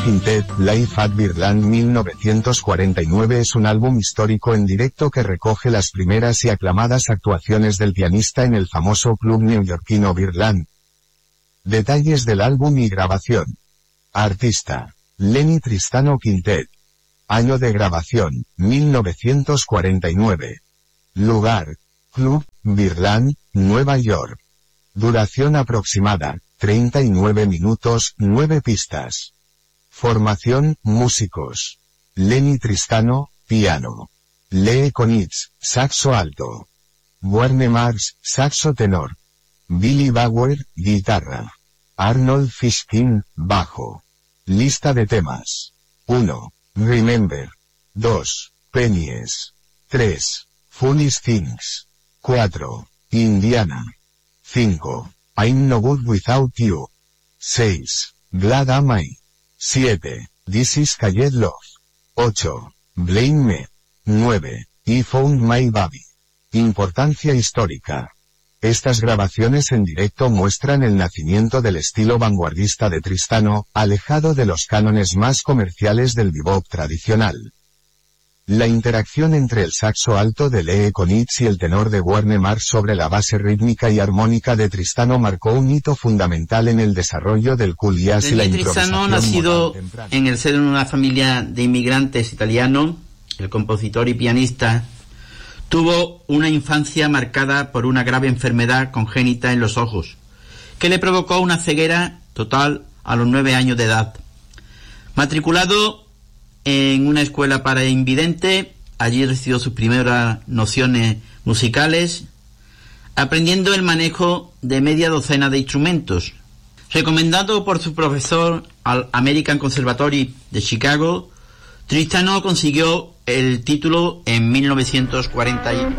Quintet, Live at Birdland 1949 es un álbum histórico en directo que recoge las primeras y aclamadas actuaciones del pianista en el famoso club neoyorquino Birdland. Detalles del álbum y grabación. Artista: Lenny Tristano Quintet. Año de grabación: 1949. Lugar: Club Birdland, Nueva York. Duración aproximada: 39 minutos, 9 pistas. Formación: músicos. Lenny Tristano, piano. Lee Konitz, saxo alto. Werner Marx, saxo tenor. Billy Bauer, guitarra. Arnold Fishkin, bajo. Lista de temas. 1. Remember. 2. Pennies. 3. Foolish Things. 4. Indiana. 5. I'm No Good Without You. 6. Glad Am I. 7. This Is Called Love. 8. Blame Me. 9. I Found My Baby. Importancia histórica. Estas grabaciones en directo muestran el nacimiento del estilo vanguardista de Tristano, alejado de los cánones más comerciales del bebop tradicional. La interacción entre el saxo alto de Lee Konitz y el tenor de Werner Marx sobre la base rítmica y armónica de Tristano marcó un hito fundamental en el desarrollo del cool jazz y la improvisación. Tristano, nacido en el seno de una familia de inmigrantes italianos, el compositor y pianista, tuvo una infancia marcada por una grave enfermedad congénita en los ojos, que le provocó una ceguera total a los 9 años de edad. Matriculado en una escuela para invidentes, allí recibió sus primeras nociones musicales, aprendiendo el manejo de media docena de instrumentos. Recomendado por su profesor al American Conservatory de Chicago, Tristano consiguió el título en 1940.